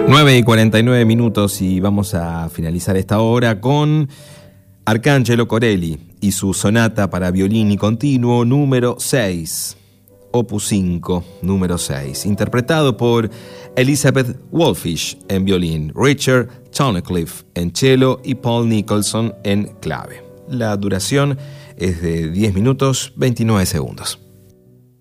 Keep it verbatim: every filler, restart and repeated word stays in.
nueve y cuarenta y nueve minutos y vamos a finalizar esta hora con Arcangelo Corelli y su sonata para violín y continuo número seis, opus cinco, número seis, interpretado por Elizabeth Wolfish en violín, Richard Tunnicliffe en cello y Paul Nicholson en clave. La duración es de diez minutos veintinueve segundos.